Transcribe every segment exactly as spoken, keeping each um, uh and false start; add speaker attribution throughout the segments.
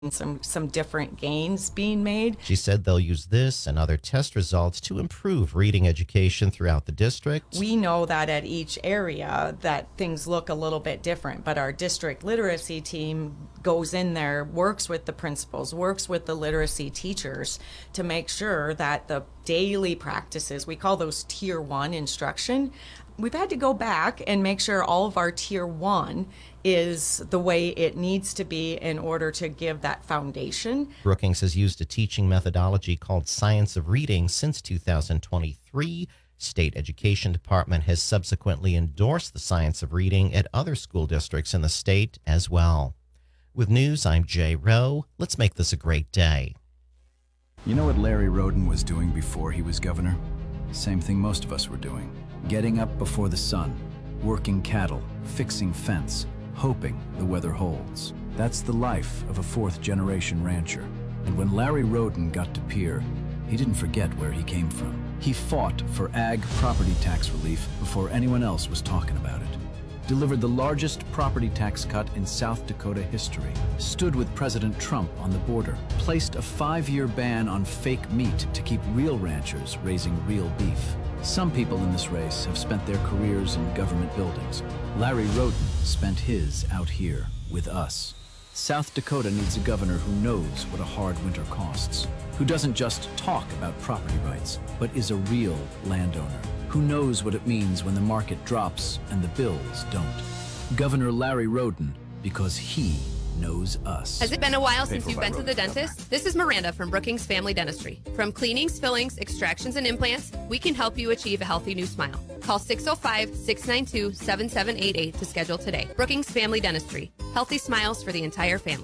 Speaker 1: some some different gains being made.
Speaker 2: She said they'll use this and other test results to improve reading education throughout the district.
Speaker 1: We know that at each area that things look a little bit different, but our district literacy team goes in there, works with the principals, works with the literacy teachers to make sure that the daily practices, we call those tier one instruction, we've had to go back and make sure all of our tier one is the way it needs to be in order to give that foundation.
Speaker 2: Brookings has used a teaching methodology called Science of Reading since two thousand twenty-three. State Education Department has subsequently endorsed the Science of Reading at other school districts in the state as well. With news, I'm Jay Rowe. Let's make this a great day.
Speaker 3: You know what Larry Roden was doing before he was governor? Same thing most of us were doing. Getting up before the sun, working cattle, fixing fence, hoping the weather holds. That's the life of a fourth-generation rancher. And when Larry Roden got to Pierre, he didn't forget where he came from. He fought for ag property tax relief before anyone else was talking about it. Delivered the largest property tax cut in South Dakota history, stood with President Trump on the border, placed a five-year ban on fake meat to keep real ranchers raising real beef. Some people in this race have spent their careers in government buildings. Larry Roden spent his out here with us. South Dakota needs a governor who knows what a hard winter costs, who doesn't just talk about property rights, but is a real landowner, who knows what it means when the market drops and the bills don't. Governor Larry Roden, because he knows us.
Speaker 4: Has it been a while since you've been to the dentist? This is Miranda from Brookings Family Dentistry. From cleanings, fillings, extractions, and implants, we can help you achieve a healthy new smile. Call six oh five, six nine two, seven seven eight eight to schedule today. Brookings Family Dentistry. Healthy smiles for the entire family.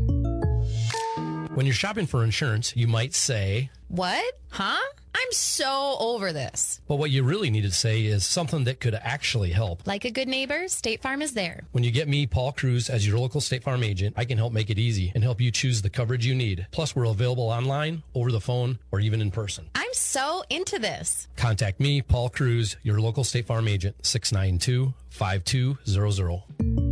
Speaker 5: When you're shopping for insurance, you might say,
Speaker 6: "What? Huh? I'm so over this."
Speaker 5: But what you really need to say is something that could actually help.
Speaker 6: Like a good neighbor, State Farm is there.
Speaker 5: When you get me, Paul Cruz, as your local State Farm agent, I can help make it easy and help you choose the coverage you need. Plus, we're available online, over the phone, or even in person.
Speaker 6: I'm so into this.
Speaker 5: Contact me, Paul Cruz, your local State Farm agent, six nine two, five two zero zero.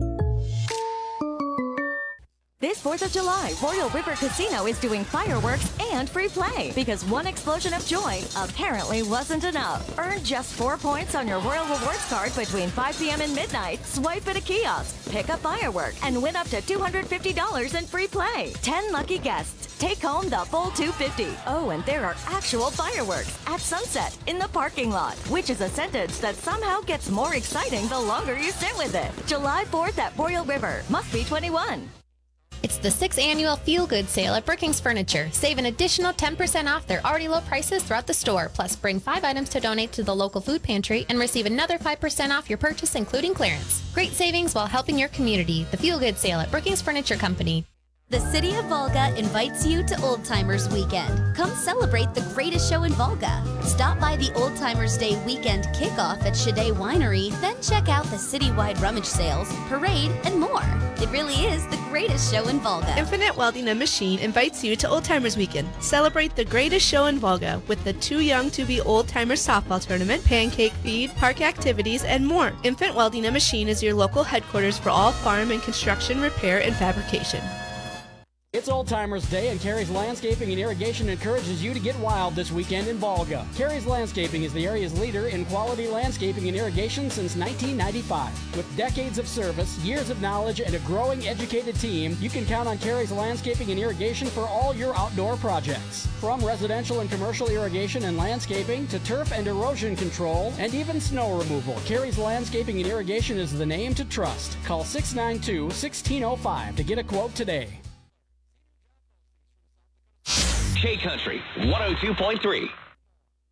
Speaker 7: This fourth of July, Royal River Casino is doing fireworks and free play because one explosion of joy apparently wasn't enough. Earn just four points on your Royal Rewards card between five p.m. and midnight. Swipe at a kiosk, pick a firework, and win up to two hundred fifty dollars in free play. ten lucky guests take home the full two hundred fifty dollars. Oh, and there are actual fireworks at sunset in the parking lot, which is a sentence that somehow gets more exciting the longer you sit with it. July fourth at Royal River. Must be twenty-one.
Speaker 6: It's the sixth annual Feel Good sale at Brookings Furniture. Save an additional ten percent off their already low prices throughout the store. Plus, bring five items to donate to the local food pantry and receive another five percent off your purchase, including clearance. Great savings while helping your community. The Feel Good sale at Brookings Furniture Company.
Speaker 8: The City of Volga invites you to Old Timers Weekend. Come celebrate the greatest show in Volga. Stop by the Old Timers Day weekend kickoff at Shade Winery, then check out the citywide rummage sales, parade, and more. It really is the greatest show in Volga.
Speaker 9: Infinite Welding and Machine invites you to Old Timers Weekend. Celebrate the greatest show in Volga with the Too Young to Be Old Timers softball tournament, pancake feed, park activities, and more. Infinite Welding and Machine is your local headquarters for all farm and construction repair and fabrication.
Speaker 10: It's Old Timers Day, and Carey's Landscaping and Irrigation encourages you to get wild this weekend in Volga. Carey's Landscaping is the area's leader in quality landscaping and irrigation since nineteen ninety-five. With decades of service, years of knowledge, and a growing educated team, you can count on Carey's Landscaping and Irrigation for all your outdoor projects. From residential and commercial irrigation and landscaping to turf and erosion control and even snow removal, Carey's Landscaping and Irrigation is the name to trust. Call six nine two, one six zero five to get a quote today.
Speaker 11: K Country one oh two point three.